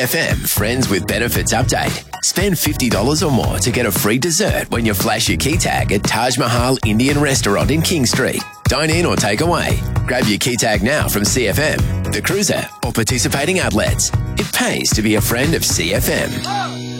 FM Friends with Benefits update. Spend $50 or more to get a free dessert when you flash your key tag at Taj Mahal Indian Restaurant in King Street. Dine in or take away. Grab your key tag now from CFM, The Cruiser, or participating outlets. It pays to be a friend of CFM.